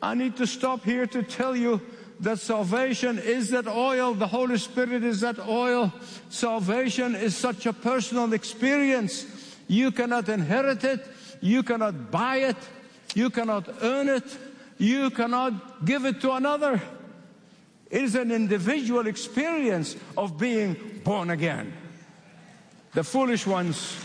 I need to stop here to tell you that salvation is that oil. The Holy Spirit is that oil. Salvation is such a personal experience. You cannot inherit it. You cannot buy it. You cannot earn it. You cannot give it to another. It is an individual experience of being born again. The foolish ones,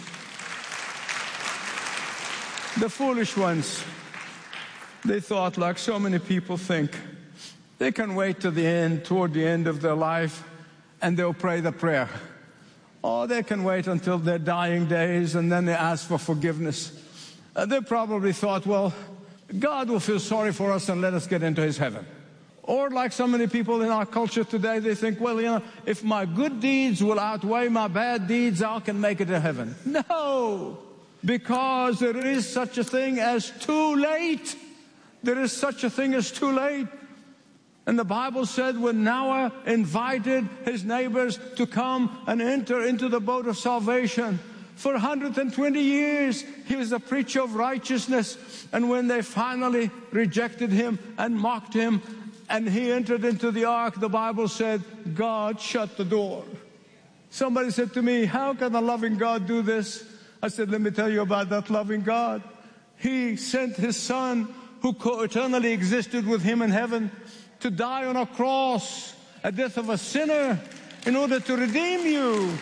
they thought, like so many people think, they can wait to the end, toward the end of their life, and they'll pray the prayer. Or they can wait until their dying days, and then they ask for forgiveness. They probably thought, well, God will feel sorry for us and let us get into His heaven. Or like so many people in our culture today, they think, well, if my good deeds will outweigh my bad deeds, I can make it to heaven. No! Because there is such a thing as too late. There is such a thing as too late. And the Bible said when Noah invited his neighbors to come and enter into the boat of salvation, for 120 years he was a preacher of righteousness. And when they finally rejected him and mocked him, and he entered into the ark, the Bible said, God shut the door. Somebody said to me, how can a loving God do this? I said, let me tell you about that loving God. He sent His Son, who co-eternally existed with Him in heaven, to die on a cross, a death of a sinner, in order to redeem you.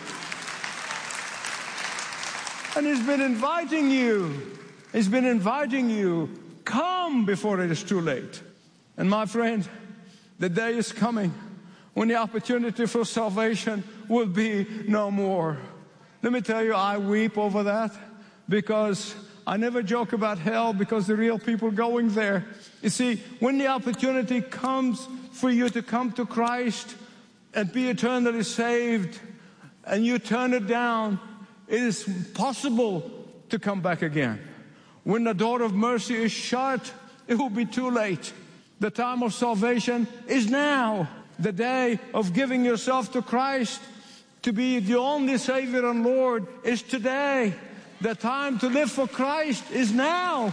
And He's been inviting you. He's been inviting you. Come before it is too late. And my friend, the day is coming when the opportunity for salvation will be no more. Let me tell you, I weep over that, because I never joke about hell, because the real people going there. You see, when the opportunity comes for you to come to Christ and be eternally saved, and you turn it down, it is possible to come back again. When the door of mercy is shut, it will be too late. The time of salvation is now. The day of giving yourself to Christ to be the only Savior and Lord is today. The time to live for Christ is now.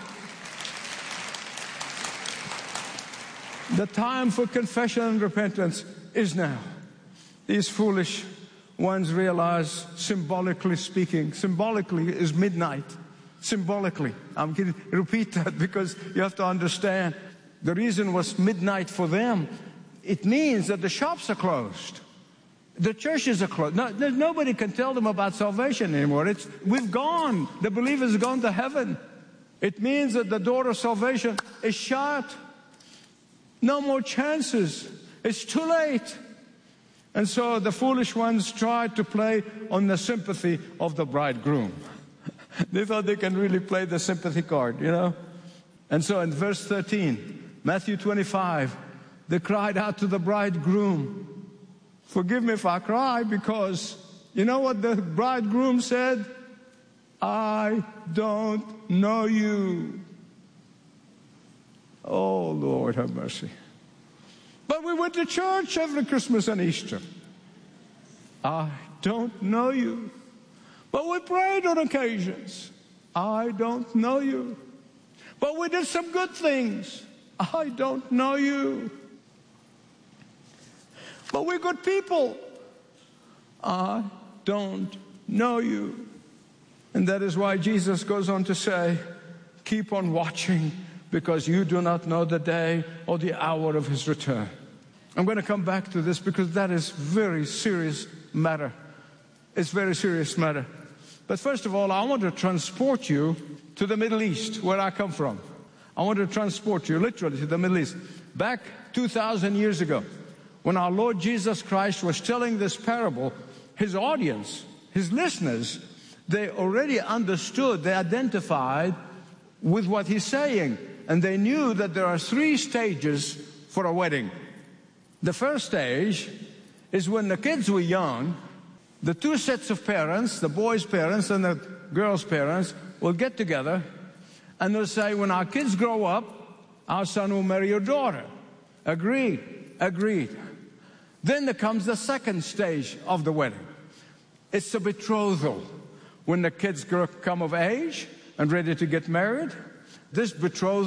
The time for confession and repentance is now. These foolish ones realize, symbolically speaking, symbolically is midnight. Symbolically. I'm going to repeat that because you have to understand. The reason was midnight for them. It means that the shops are closed. The churches are closed. No, nobody can tell them about salvation anymore. We've gone. The believers have gone to heaven. It means that the door of salvation is shut. No more chances. It's too late. And so the foolish ones tried to play on the sympathy of the bridegroom. They thought they can really play the sympathy card, And so in verse 13, Matthew 25, they cried out to the bridegroom, forgive me if I cry, because you know what the bridegroom said? I don't know you. Oh, Lord, have mercy. But we went to church every Christmas and Easter. I don't know you. But we prayed on occasions. I don't know you. But we did some good things. I don't know you. But we're good people. I don't know you. And that is why Jesus goes on to say, keep on watching, because you do not know the day or the hour of His return. I'm going to come back to this because that is very serious matter. It's very serious matter. But first of all, I want to transport you to the Middle East, where I come from. I want to transport you literally to the Middle East. Back 2,000 years ago, when our Lord Jesus Christ was telling this parable, His audience, His listeners, they already understood, they identified with what He's saying. And they knew that there are 3 stages for a wedding. The first stage is when the kids were young, the 2 sets of parents, the boy's parents and the girl's parents, will get together and they'll say, when our kids grow up, our son will marry your daughter. Agreed. Agreed. Then there comes the second stage of the wedding. It's the betrothal. When the kids come of age and ready to get married, this betrothal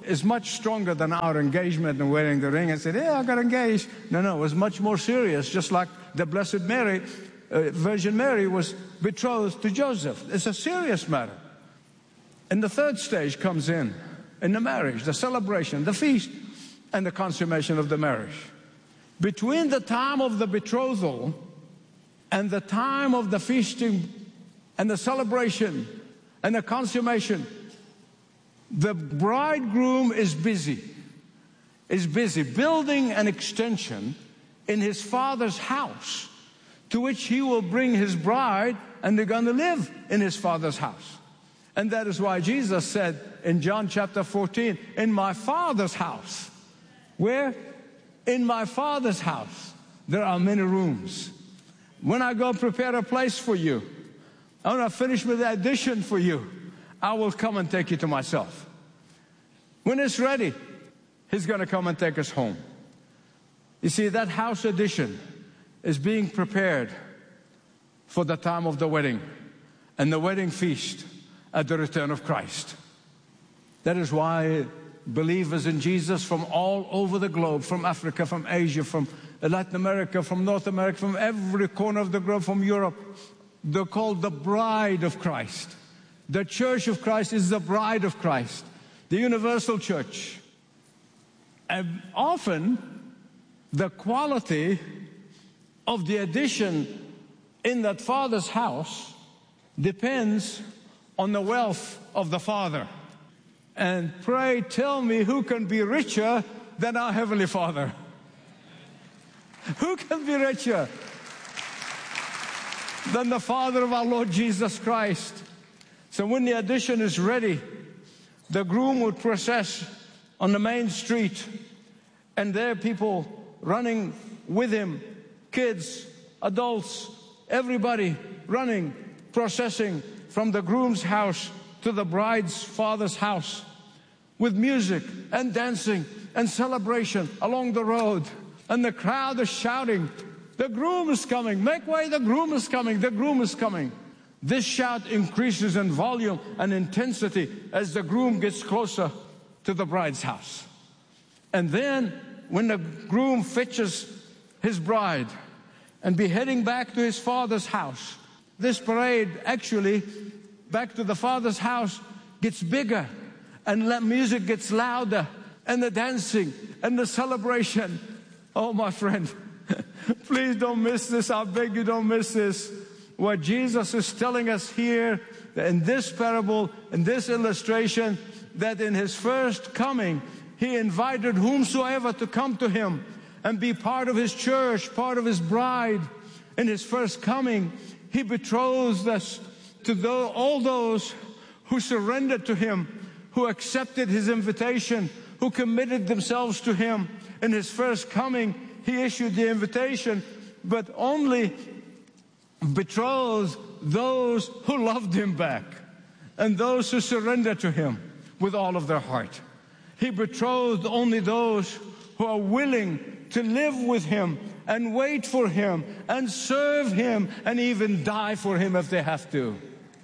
is much stronger than our engagement and wearing the ring and said, yeah, I got engaged. No, it was much more serious, just like the Blessed Mary, Virgin Mary was betrothed to Joseph. It's a serious matter. And the third stage comes in the marriage, the celebration, the feast, and the consummation of the marriage. Between the time of the betrothal and the time of the feasting and the celebration and the consummation, the bridegroom is busy building an extension in his father's house, to which he will bring his bride, and they're going to live in his father's house. And that is why Jesus said in John chapter 14, in my Father's house. Where? In my Father's house there are many rooms. When I go prepare a place for you, I want to finish with the addition for you, I will come and take you to myself. When it's ready, he's going to come and take us home. You see, that house addition is being prepared for the time of the wedding and the wedding feast at the return of Christ. That is why believers in Jesus from all over the globe, from Africa, from Asia, from Latin America, from North America, from every corner of the globe, from Europe, they're called the bride of Christ. The church of Christ is the bride of Christ, the universal church. And often the quality of the addition in that father's house depends on the wealth of the father. And pray tell me, who can be richer than our Heavenly Father? Who can be richer than the Father of our Lord Jesus Christ? So when the addition is ready, the groom would process on the main street, and there are people running with him, kids, adults, everybody running, processing from the groom's house to the bride's father's house, with music and dancing and celebration along the road. And the crowd is shouting, the groom is coming, make way, the groom is coming, the groom is coming. This shout increases in volume and intensity as the groom gets closer to the bride's house. And then when the groom fetches his bride and be heading back to his father's house, this parade actually back to the father's house gets bigger, and the music gets louder, and the dancing and the celebration. Oh, my friend, please don't miss this. I beg you, don't miss this. What Jesus is telling us here in this parable, in this illustration, that in his first coming, he invited whomsoever to come to him and be part of his church, part of his bride. In his first coming, he betrothed us to all those who surrendered to him, who accepted his invitation, who committed themselves to him. In his first coming, he issued the invitation, but only betrothed those who loved him back and those who surrendered to him with all of their heart. He betrothed only those who are willing to live with him and wait for him and serve him and even die for him if they have to.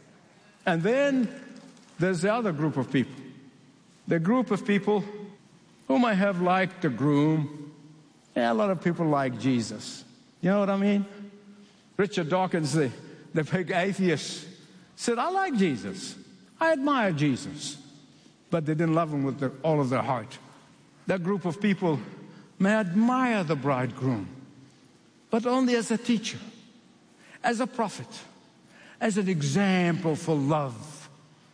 And then there's the other group of people. The group of people who might have liked the groom. Yeah, a lot of people like Jesus. You know what I mean? Richard Dawkins, the big atheist, said, I like Jesus. I admire Jesus. But they didn't love him with all of their heart. That group of people may admire the bridegroom, but only as a teacher, as a prophet, as an example for love,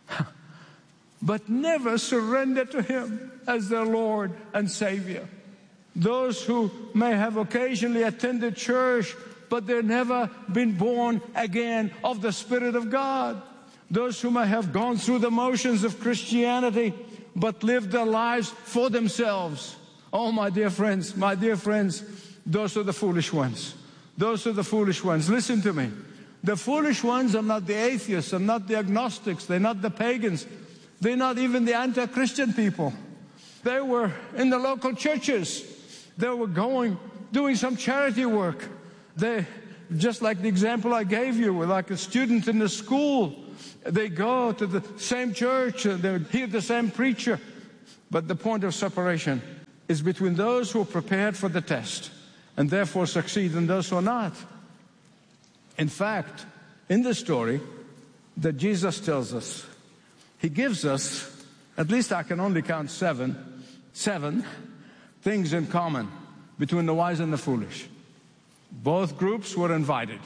but never surrender to him as their Lord and Savior. Those who may have occasionally attended church, but they've never been born again of the Spirit of God. Those who may have gone through the motions of Christianity, but lived their lives for themselves. Oh, my dear friends, those are the foolish ones. Those are the foolish ones. Listen to me. The foolish ones are not the atheists, are not the agnostics, they're not the pagans, they're not even the anti-Christian people. They were in the local churches. They were doing some charity work. They, just like the example I gave you, like a student in the school, they go to the same church, they hear the same preacher, But the point of separation is between those who are prepared for the test and therefore succeed and those who are not. In fact, in the story that Jesus tells us, he gives us, at least I can only count seven things in common between the wise and the foolish. Both groups were invited.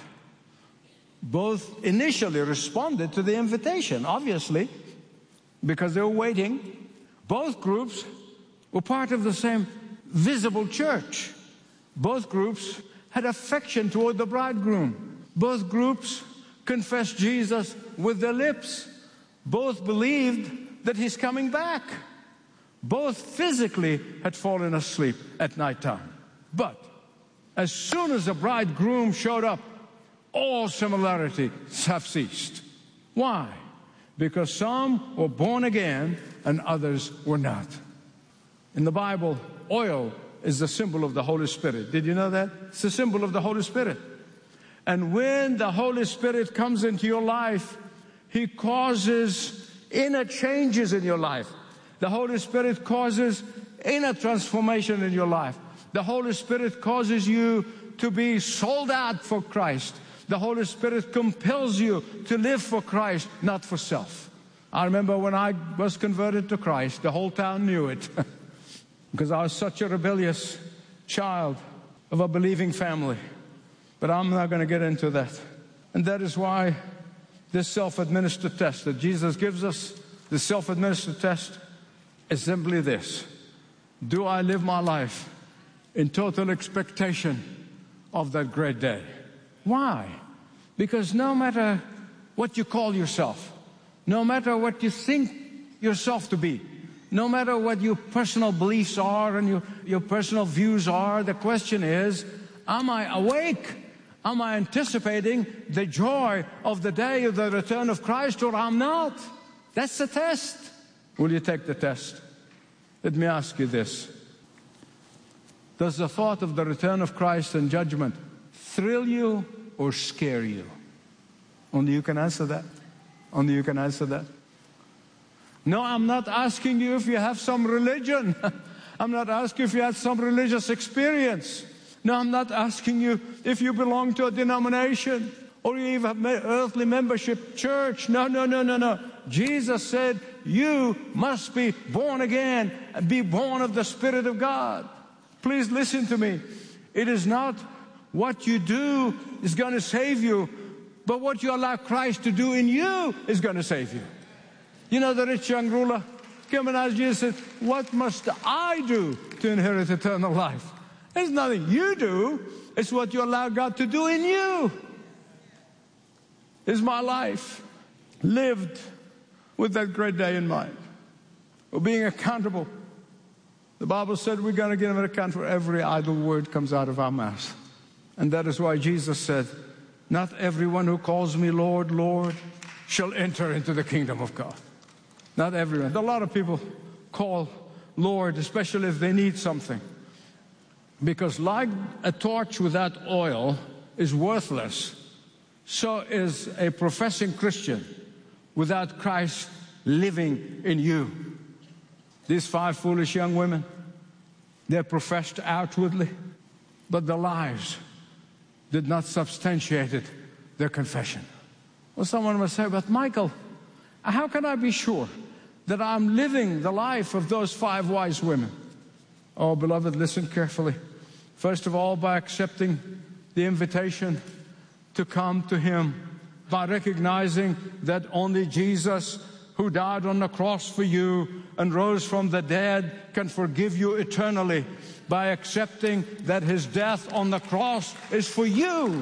Both initially responded to the invitation, obviously, because they were waiting. Both groups were part of the same visible church. Both groups had affection toward the bridegroom. Both groups confessed Jesus with their lips. Both believed that he's coming back. Both physically had fallen asleep at nighttime. But as soon as the bridegroom showed up, all similarities have ceased. Why? Because some were born again and others were not. In the Bible, oil is the symbol of the Holy Spirit. Did you know that? It's the symbol of the Holy Spirit. And when the Holy Spirit comes into your life, he causes inner changes in your life. The Holy Spirit causes inner transformation in your life. The Holy Spirit causes you to be sold out for Christ. The Holy Spirit compels you to live for Christ, not for self. I remember when I was converted to Christ, the whole town knew it because I was such a rebellious child of a believing family. But I'm not going to get into that. And that is why this self-administered test that Jesus gives us, the self-administered test, is simply this. Do I live my life in total expectation of that great day? Why? Because no matter what you call yourself, no matter what you think yourself to be, no matter what your personal beliefs are and your personal views are, the question is, am I awake? Am I anticipating the joy of the day of the return of Christ, or I'm not? That's the test. Will you take the test? Let me ask you this. Does the thought of the return of Christ and judgment thrill you or scare you? Only you can answer that. Only you can answer that. No, I'm not asking you if you have some religion. I'm not asking if you had some religious experience. No, I'm not asking you if you belong to a denomination or you even have earthly membership church. No. Jesus said, you must be born again and be born of the Spirit of God. Please listen to me. It is not what you do is going to save you, but what you allow Christ to do in you is going to save you. You know the rich young ruler came and asked Jesus, said, what must I do to inherit eternal life? There's nothing you do. It's what you allow God to do in you. Is my life lived with that great day in mind? Or being accountable? The Bible said we're going to give an account for every idle word comes out of our mouth. And that is why Jesus said, not everyone who calls me Lord, Lord, shall enter into the kingdom of God. Not everyone. A lot of people call Lord, especially if they need something. Because like a torch without oil is worthless, so is a professing Christian without Christ living in you. These 5 foolish young women, they professed outwardly, but their lives did not substantiate their confession. Well, someone must say, but Michael, how can I be sure that I'm living the life of those 5 wise women? Oh, beloved, listen carefully. First of all, by accepting the invitation to come to Him, by recognizing that only Jesus, who died on the cross for you and rose from the dead, can forgive you eternally, by accepting that His death on the cross is for you,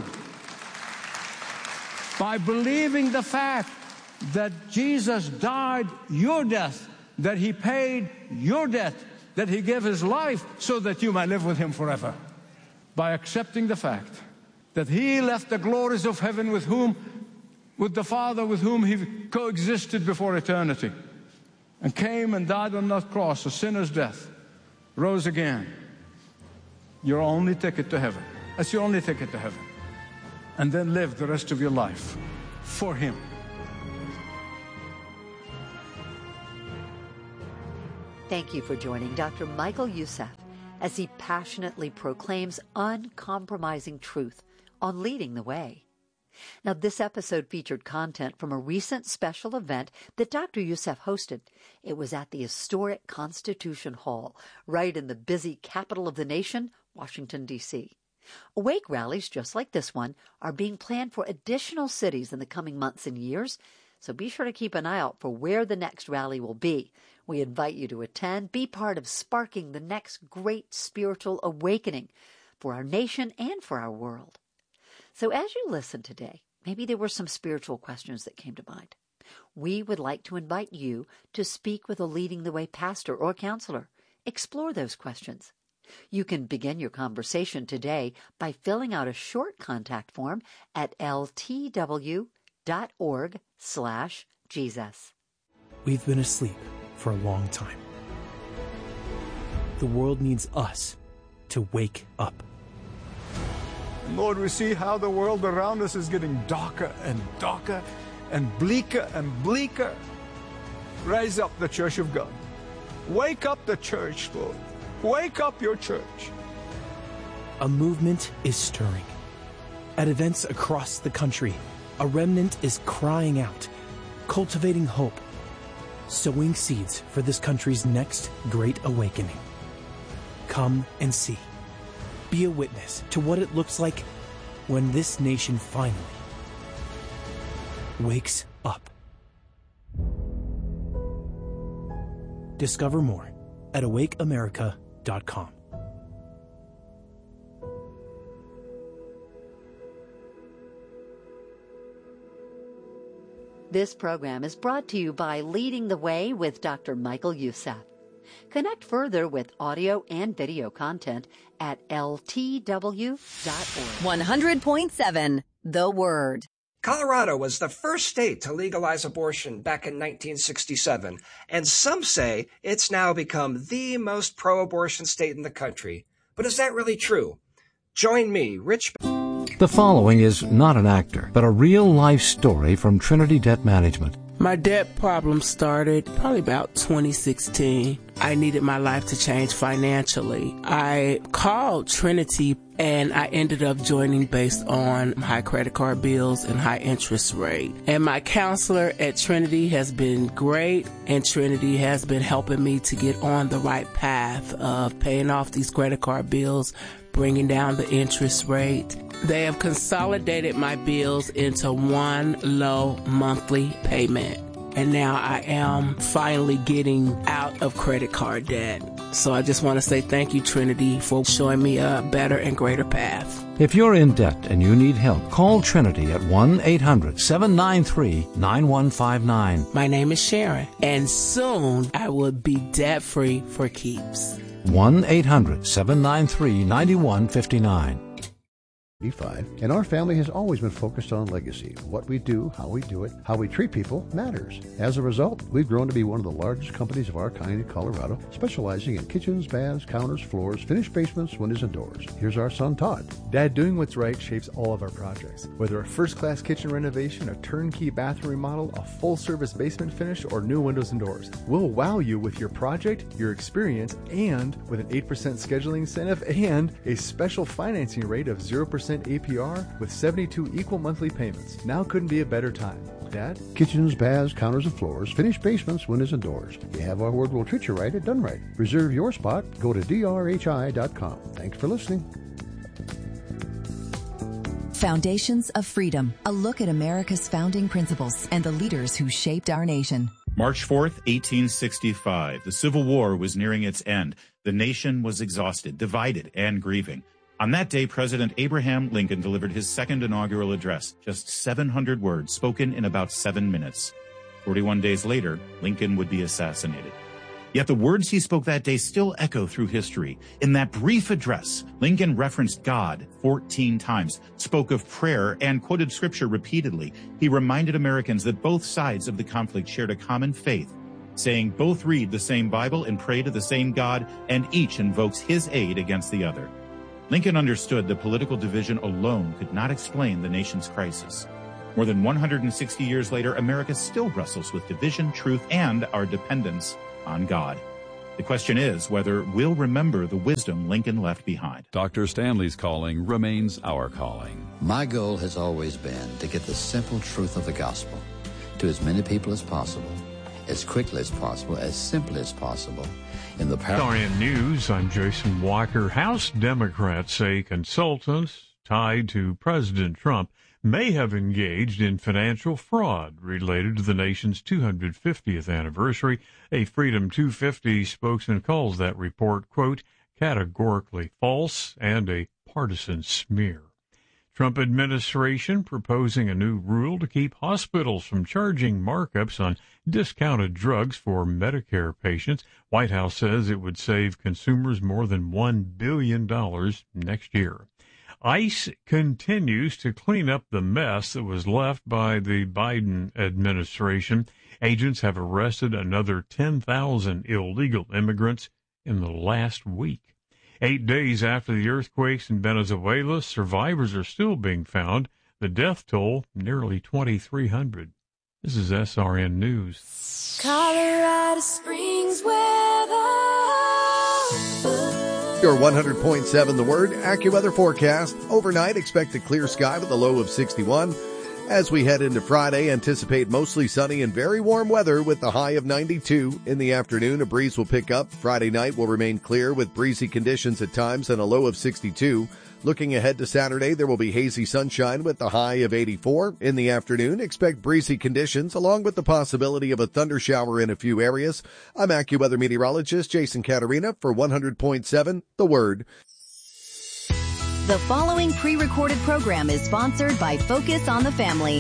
by believing the fact that Jesus died your death, that He paid your debt, that He gave His life so that you might live with Him forever. By accepting the fact that He left the glories of heaven with the Father with whom He coexisted before eternity, and came and died on that cross, a sinner's death, rose again. Your only ticket to heaven. That's your only ticket to heaven. And then live the rest of your life for Him. Thank you for joining Dr. Michael Youssef as he passionately proclaims uncompromising truth on leading the way. Now, this episode featured content from a recent special event that Dr. Youssef hosted. It was at the historic Constitution Hall, right in the busy capital of the nation, Washington, D.C. Awake rallies just like this one are being planned for additional cities in the coming months and years, so be sure to keep an eye out for where the next rally will be. We invite you to attend, be part of sparking the next great spiritual awakening for our nation and for our world. So as you listen today, maybe there were some spiritual questions that came to mind. We would like to invite you to speak with a Leading the Way pastor or counselor. Explore those questions. You can begin your conversation today by filling out a short contact form at ltw.org/Jesus. We've been asleep for a long time. The world needs us to wake up. Lord, we see how the world around us is getting darker and darker and bleaker and bleaker. Raise up the church of God. Wake up the church, Lord. Wake up your church. A movement is stirring. At events across the country, a remnant is crying out, cultivating hope, sowing seeds for this country's next great awakening. Come and see. Be a witness to what it looks like when this nation finally wakes up. Discover more at awakeamerica.com. This program is brought to you by Leading the Way with Dr. Michael Youssef. Connect further with audio and video content at ltw.org. 100.7 The Word. Colorado was the first state to legalize abortion back in 1967, and some say it's now become the most pro-abortion state in the country. But is that really true? Join me, Rich. The following is not an actor, but a real-life story from Trinity Debt Management. My debt problem started probably about 2016. I needed my life to change financially. I called Trinity and I ended up joining based on high credit card bills and high interest rate. And my counselor at Trinity has been great, and Trinity has been helping me to get on the right path of paying off these credit card bills, bringing down the interest rate. They have consolidated my bills into one low monthly payment. And now I am finally getting out of credit card debt. So I just want to say thank you, Trinity, for showing me a better and greater path. If you're in debt and you need help, call Trinity at 1-800-793-9159. My name is Sharon, and soon I will be debt-free for keeps. 1-800-793-9159. And our family has always been focused on legacy. What we do, how we do it, how we treat people matters. As a result, we've grown to be one of the largest companies of our kind in Colorado, specializing in kitchens, baths, counters, floors, finished basements, windows, and doors. Here's our son, Todd. Dad, doing what's right shapes all of our projects. Whether a first-class kitchen renovation, a turnkey bathroom remodel, a full-service basement finish, or new windows and doors, we'll wow you with your project, your experience, and with an 8% scheduling incentive and a special financing rate of 0% APR with 72 equal monthly payments. Now couldn't be a better time. Dad? Kitchens, baths, counters, and floors, finished basements, windows, and doors. You have our word, we'll treat you right at Done Right. Reserve your spot. Go to drhi.com. Thanks for listening. Foundations of Freedom, a look at America's founding principles and the leaders who shaped our nation. March 4th, 1865. The Civil War was nearing its end. The nation was exhausted, divided, and grieving. On that day, President Abraham Lincoln delivered his second inaugural address, just 700 words spoken in about 7 minutes. 41 days later, Lincoln would be assassinated. Yet the words he spoke that day still echo through history. In that brief address, Lincoln referenced God 14 times, spoke of prayer, and quoted scripture repeatedly. He reminded Americans that both sides of the conflict shared a common faith, saying both read the same Bible and pray to the same God, and each invokes his aid against the other. Lincoln understood that political division alone could not explain the nation's crisis. More than 160 years later, America still wrestles with division, truth, and our dependence on God. The question is whether we'll remember the wisdom Lincoln left behind. Dr. Stanley's calling remains our calling. My goal has always been to get the simple truth of the gospel to as many people as possible, as quickly as possible, as simply as possible. In the SRN News, I'm Jason Walker. House Democrats say consultants tied to President Trump may have engaged in financial fraud related to the nation's 250th anniversary. A Freedom 250 spokesman calls that report, quote, categorically false and a partisan smear. Trump administration proposing a new rule to keep hospitals from charging markups on discounted drugs for Medicare patients. White House says it would save consumers more than $1 billion next year. ICE continues to clean up the mess that was left by the Biden administration. Agents have arrested another 10,000 illegal immigrants in the last week. 8 days after the earthquakes in Venezuela, survivors are still being found. The death toll, nearly 2,300. This is SRN News. Colorado Springs weather. Your 100.7 The Word AccuWeather forecast. Overnight, expect a clear sky with a low of 61. As we head into Friday, anticipate mostly sunny and very warm weather with the high of 92. In the afternoon, a breeze will pick up. Friday night will remain clear with breezy conditions at times and a low of 62. Looking ahead to Saturday, there will be hazy sunshine with the high of 84. In the afternoon, expect breezy conditions along with the possibility of a thundershower in a few areas. I'm AccuWeather meteorologist Jason Caterina for 100.7 The Word. The following pre-recorded program is sponsored by Focus on the Family.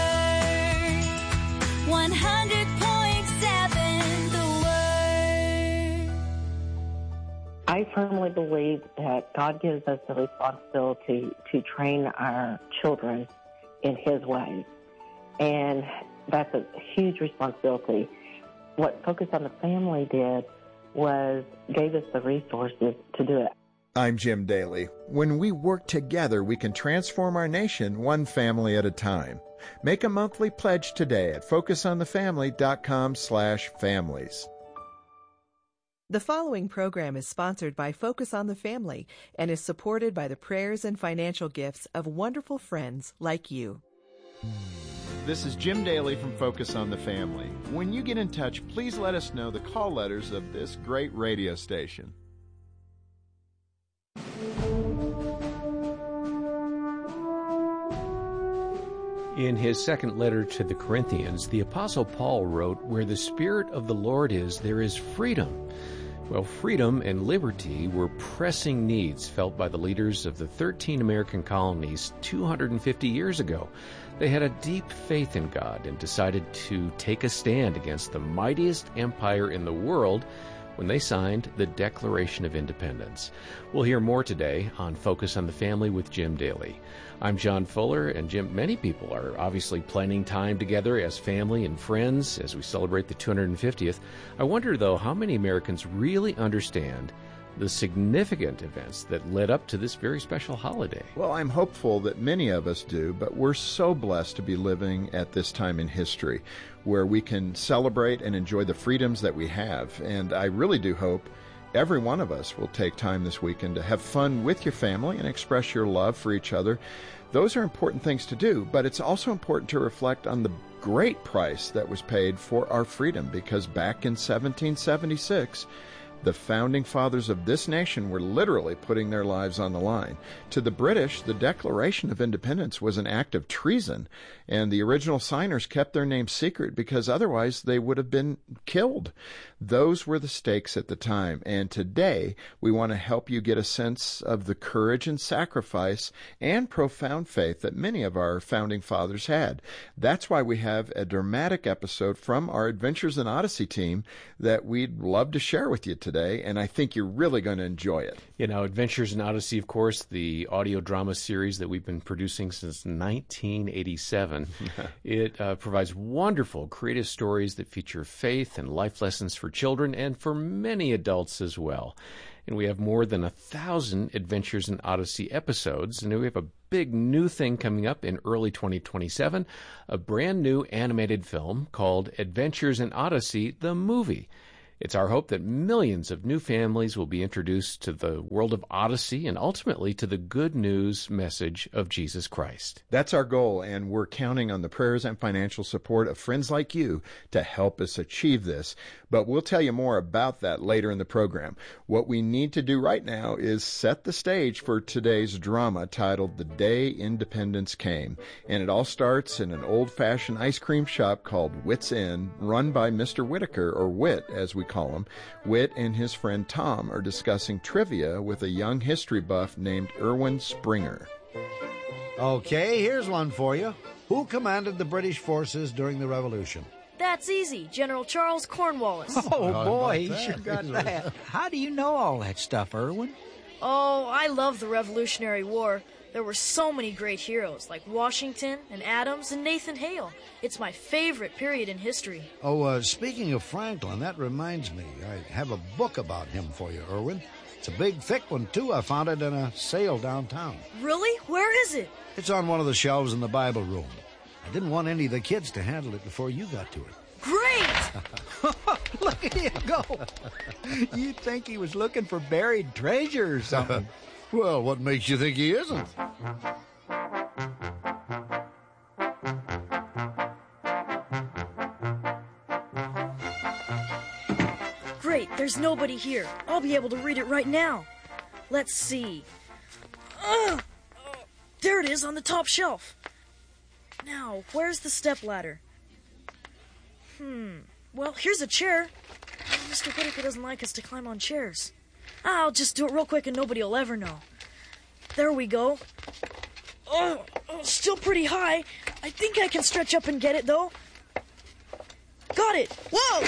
100.7 The Word. I firmly believe that God gives us the responsibility to train our children in His ways. And that's a huge responsibility. What Focus on the Family did was gave us the resources to do it. I'm Jim Daly. When we work together, we can transform our nation one family at a time. Make a monthly pledge today at focusonthefamily.com/families. The following program is sponsored by Focus on the Family and is supported by the prayers and financial gifts of wonderful friends like you. This is Jim Daly from Focus on the Family. When you get in touch, please let us know the call letters of this great radio station. In his second letter to the Corinthians, the Apostle Paul wrote, "Where the Spirit of the Lord is, there is freedom." Well, freedom and liberty were pressing needs felt by the leaders of the 13 American colonies 250 years ago. They had a deep faith in God and decided to take a stand against the mightiest empire in the world when they signed the Declaration of Independence. We'll hear more today on Focus on the Family with Jim Daly. I'm John Fuller, and Jim, many people are obviously planning time together as family and friends as we celebrate the 250th. I wonder, though, how many Americans really understand the significant events that led up to this very special holiday. Well, I'm hopeful that many of us do, but we're so blessed to be living at this time in history where we can celebrate and enjoy the freedoms that we have. And I really do hope every one of us will take time this weekend to have fun with your family and express your love for each other. Those are important things to do, but it's also important to reflect on the great price that was paid for our freedom, because back in 1776, the founding fathers of this nation were literally putting their lives on the line. To the British, the Declaration of Independence was an act of treason, and the original signers kept their names secret because otherwise they would have been killed. Those were the stakes at the time, and today we want to help you get a sense of the courage and sacrifice and profound faith that many of our founding fathers had. That's why we have a dramatic episode from our Adventures in Odyssey team that we'd love to share with you today, and I think you're really going to enjoy it. You know, Adventures in Odyssey, of course, the audio drama series that we've been producing since 1987. It provides wonderful, creative stories that feature faith and life lessons for children and for many adults as well. And we have more than 1,000 Adventures in Odyssey episodes, and we have a big new thing coming up in early 2027, a brand new animated film called Adventures in Odyssey, the Movie. It's our hope that millions of new families will be introduced to the world of Odyssey and ultimately to the good news message of Jesus Christ. That's our goal, and we're counting on the prayers and financial support of friends like you to help us achieve this. But we'll tell you more about that later in the program. What we need to do right now is set the stage for today's drama titled The Day Independence Came. And it all starts in an old-fashioned ice cream shop called Wit's End, run by Mr. Whitaker, or Whit as we call him. Whit and his friend Tom are discussing trivia with a young history buff named Erwin Springer. Okay, here's one for you. Who commanded the British forces during the Revolution? That's easy. General Charles Cornwallis. Oh, boy, he sure got that. How do you know all that stuff, Erwin? Oh, I love the Revolutionary War. There were so many great heroes, like Washington and Adams and Nathan Hale. It's my favorite period in history. Oh, speaking of Franklin, that reminds me. I have a book about him for you, Erwin. It's a big, thick one, too. I found it in a sale downtown. Really? Where is it? It's on one of the shelves in the Bible room. I didn't want any of the kids to handle it before you got to it. Great! Look at him go. You'd think he was looking for buried treasure or something. Well, what makes you think he isn't? Great, there's nobody here. I'll be able to read it right now. Let's see. There it is on the top shelf. Now, where's the stepladder? Well, here's a chair. Mr. Whitaker doesn't like us to climb on chairs. I'll just do it real quick and nobody will ever know. There we go. Oh, still pretty high. I think I can stretch up and get it, though. Got it. Whoa!